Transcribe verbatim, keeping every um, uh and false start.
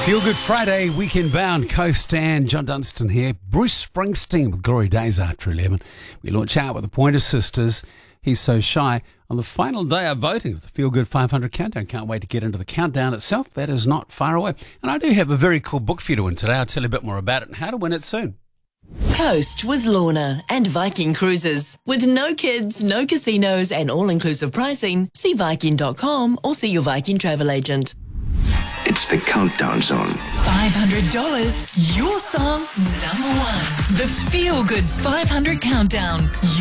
Feel Good Friday, weekend bound, Coast and John Dunstan here. Bruce Springsteen with Glory Days after eleven. We launch out with the Pointer Sisters. He's So Shy on the final day of voting of the Feel Good five hundred Countdown. Can't wait to get into the countdown itself. That is not far away. And I do have a very cool book for you to win today. I'll tell you a bit more about it and how to win it soon. Coast with Lorna and Viking Cruises. With no kids, no casinos and all-inclusive pricing, see Viking dot com or see your Viking travel agent. It's the Countdown Zone. five hundred dollars, your song number one. The Feel Good five hundred Countdown.